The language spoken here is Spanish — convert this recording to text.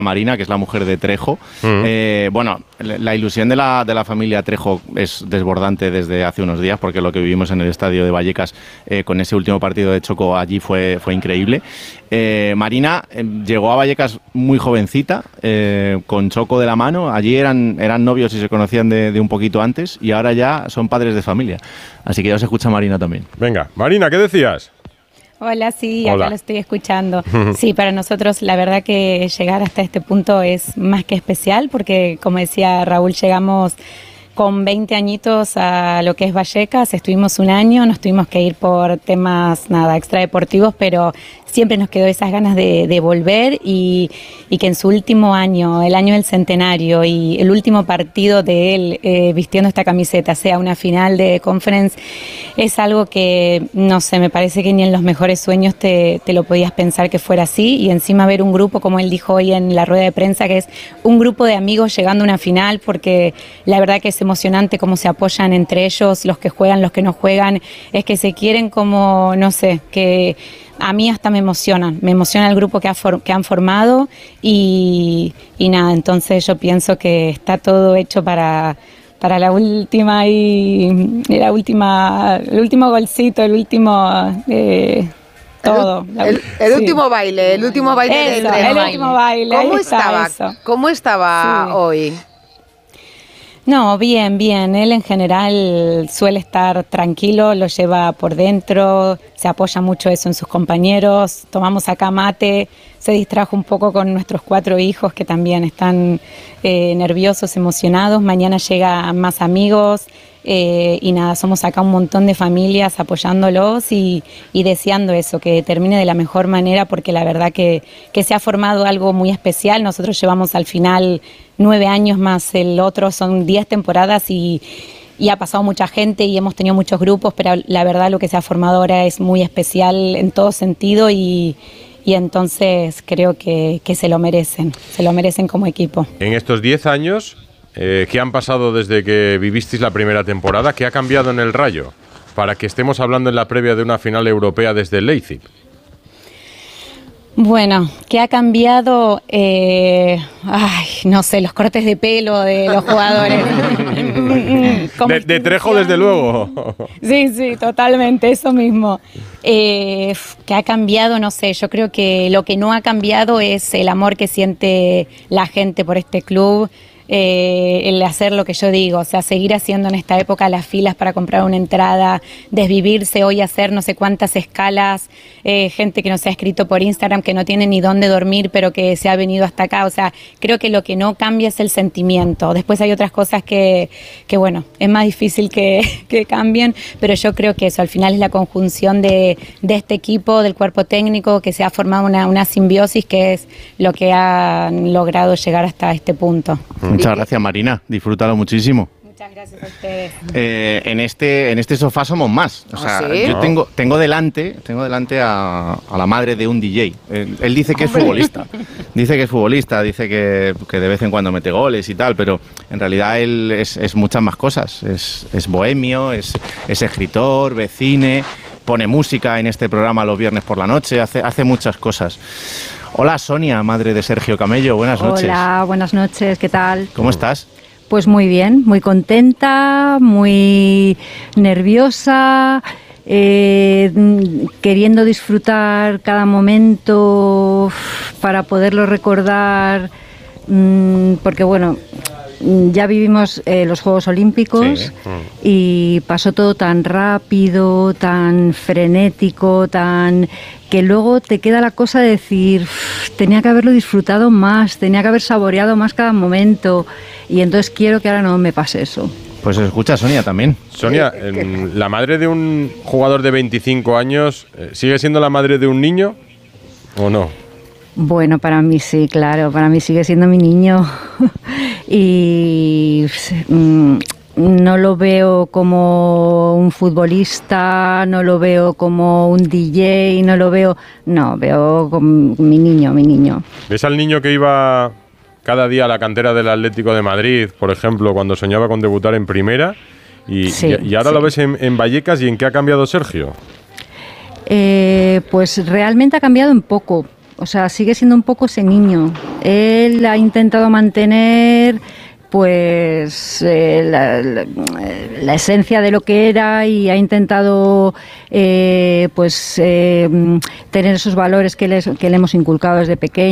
Marina, que es la mujer de Trejo. Bueno, la ilusión de la familia Trejo es desbordante desde hace unos días, porque lo que vivimos en el estadio de Vallecas con ese último partido de Choco allí fue increíble. Marina llegó a Vallecas muy jovencita, con Choco de la mano. Allí eran novios y se conocían de un poquito antes, y ahora ya son padres de familia. Así que ya os escucha Marina también. Venga, Marina, ¿qué decías? Hola, sí, Hola. acá lo estoy escuchando. Sí, para nosotros la verdad que llegar hasta este punto es más que especial, porque como decía Raúl, llegamos con 20 añitos a lo que es Vallecas, estuvimos un año, nos tuvimos que ir por temas extradeportivos, pero siempre nos quedó esas ganas de volver, y que en su último año, el año del centenario y el último partido de él vistiendo esta camiseta sea una final de Conference, es algo que, no sé, me parece que ni en los mejores sueños te lo podías pensar que fuera así, y encima ver un grupo, como él dijo hoy en la rueda de prensa, que es un grupo de amigos llegando a una final, porque la verdad que es emocionante cómo se apoyan entre ellos, los que juegan, los que no juegan, es que se quieren como, no sé, que a mí hasta me emociona el grupo que han formado, y nada, entonces yo pienso que está todo hecho para la última el último golcito, el último todo. El último baile, el último baile eso, del el último baile. ¿Cómo estaba Sí. hoy? No, bien. Él en general suele estar tranquilo, lo lleva por dentro, se apoya mucho eso en sus compañeros. Tomamos acá mate, se distrajo un poco con nuestros 4 hijos que también están nerviosos, emocionados. Mañana llegan más amigos. Y nada, somos acá un montón de familias apoyándolos y deseando eso, que termine de la mejor manera, porque la verdad que se ha formado algo muy especial. Nosotros llevamos al final 9 años más el otro, son 10 temporadas y ha pasado mucha gente y hemos tenido muchos grupos, pero la verdad lo que se ha formado ahora es muy especial en todo sentido, y entonces creo que se lo merecen como equipo. En estos 10 años... ¿qué han pasado desde que vivisteis la primera temporada? ¿Qué ha cambiado en el Rayo para que estemos hablando en la previa de una final europea desde el Leipzig? Bueno, ¿qué ha cambiado? No sé, los cortes de pelo de los jugadores. De Trejo, desde luego. Sí, totalmente, eso mismo. ¿Qué ha cambiado? No sé, yo creo que lo que no ha cambiado es el amor que siente la gente por este club. El hacer lo que yo digo, o sea, seguir haciendo en esta época las filas para comprar una entrada, desvivirse, hoy hacer no sé cuántas escalas, gente que nos ha escrito por Instagram que no tiene ni dónde dormir, pero que se ha venido hasta acá. O sea, creo que lo que no cambia es el sentimiento. Después hay otras cosas que bueno, es más difícil que cambien, pero yo creo que eso al final es la conjunción de este equipo, del cuerpo técnico, que se ha formado una simbiosis, que es lo que ha logrado llegar hasta este punto. Muchas gracias, Marina. Disfrútalo muchísimo. Muchas gracias a ustedes. En este sofá somos más. O sea, ¿sí? yo tengo delante a la madre de un DJ. Él dice que es futbolista. Dice que es futbolista, dice que de vez en cuando mete goles y tal, pero en realidad él es muchas más cosas. Es bohemio, es escritor, ve cine, pone música en este programa los viernes por la noche, hace muchas cosas. Hola, Sonia, madre de Sergio Camello, buenas noches. Hola, buenas noches, ¿qué tal? ¿Cómo estás? Pues muy bien, muy contenta, muy nerviosa, queriendo disfrutar cada momento para poderlo recordar, porque bueno, ya vivimos los Juegos Olímpicos, sí, y pasó todo tan rápido, tan frenético, que luego te queda la cosa de decir, tenía que haberlo disfrutado más, tenía que haber saboreado más cada momento, y entonces quiero que ahora no me pase eso. Pues escucha Sonia también. Sonia, la madre de un jugador de 25 años, ¿sigue siendo la madre de un niño o no? Bueno, para mí sí, claro, para mí sigue siendo mi niño y no lo veo como un futbolista, no lo veo como un DJ, veo como mi niño. ¿Ves al niño que iba cada día a la cantera del Atlético de Madrid, por ejemplo, cuando soñaba con debutar en primera? Y ahora lo ves en Vallecas, ¿y en qué ha cambiado Sergio? Pues realmente ha cambiado en poco. o sea, sigue siendo un poco ese niño. Él ha intentado mantener pues la esencia de lo que era y ha intentado tener esos valores que le hemos inculcado desde pequeño.